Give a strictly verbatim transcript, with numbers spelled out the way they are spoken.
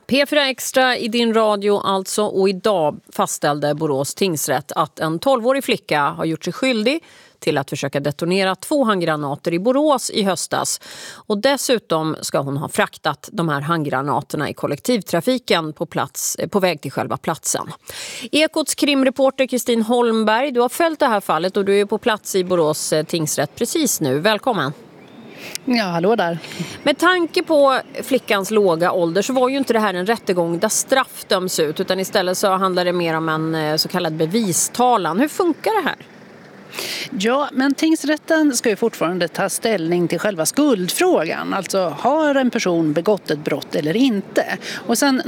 P fyra Extra i din radio alltså, och idag fastställde Borås tingsrätt att en tolvårig flicka har gjort sig skyldig till att försöka detonera två handgranater i Borås i höstas. Och dessutom ska hon ha fraktat de här handgranaterna i kollektivtrafiken på, plats, på väg till själva platsen. Ekots krimreporter Kristin Holmberg, du har följt det här fallet och du är på plats i Borås tingsrätt precis nu. Välkommen! Ja, hallå där. Med tanke på flickans låga ålder så var ju inte det här en rättegång där straff döms ut, utan istället så handlar det mer om en så kallad bevistalan. Hur funkar det här? Ja, men tingsrätten ska ju fortfarande ta ställning till själva skuldfrågan. Alltså, har en person begått ett brott eller inte? Och sen